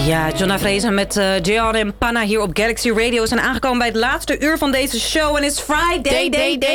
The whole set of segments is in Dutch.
Ja, Jonna Vrezen met Jeon en Panna hier op Galaxy Radio. We zijn aangekomen bij het laatste uur van deze show. En het is Friday,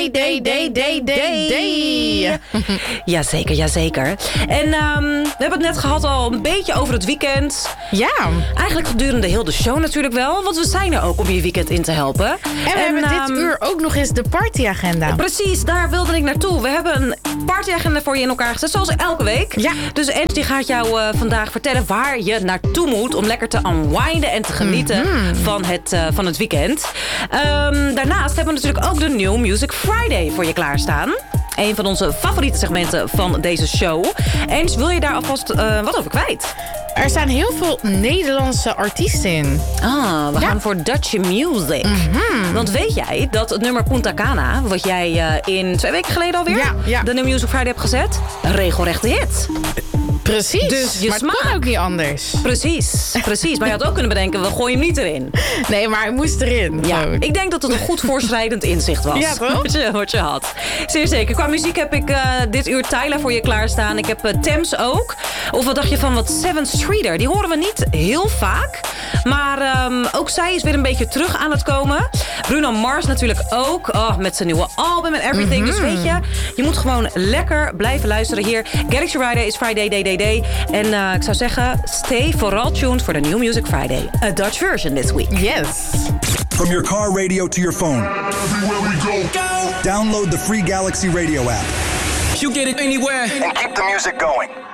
day. Jazeker, jazeker. En we hebben het net gehad al een beetje over het weekend. Ja. Eigenlijk gedurende heel de show natuurlijk wel. Want we zijn er ook om je weekend in te helpen. En we hebben dit uur ook nog eens de partyagenda. Precies, daar wilde ik naartoe. We hebben een partyagenda voor je in elkaar gezet, zoals elke week. Ja. Dus Ange die gaat jou vandaag vertellen waar je naartoe moet om lekker te unwinden en te genieten van het weekend. Daarnaast hebben we natuurlijk ook de New Music Friday voor je klaarstaan. Een van onze favoriete segmenten van deze show. Eens, wil je daar alvast wat over kwijt? Er staan heel veel Nederlandse artiesten in. We gaan voor Dutch music. Want weet jij dat het nummer Punta Cana, wat jij in 2 weken geleden alweer de New Music Friday hebt gezet, een regelrechte hit. Precies, dus je maar het kon ook niet anders. Precies. Maar je had ook kunnen bedenken, we gooien hem niet erin. Nee, maar hij moest erin. Ja, ik denk dat het een goed voorschrijdend inzicht was. Ja, toch? Wat je had. Zeer zeker. Qua muziek heb ik dit uur Tyla voor je klaarstaan. Ik heb Thames ook. Of wat dacht je van wat Seventh Streeter? Die horen we niet heel vaak. Maar ook zij is weer een beetje terug aan het komen. Bruno Mars natuurlijk ook. Met zijn nieuwe album en everything. Dus weet je, je moet gewoon lekker blijven luisteren hier. Galaxy Friday is Friday, day. En ik zou zeggen, stay vooral tuned for the New Music Friday. A Dutch version this week. Yes. From your car radio to your phone. Everywhere we go. Download the free Galaxy Radio app. You get it anywhere. And keep the music going.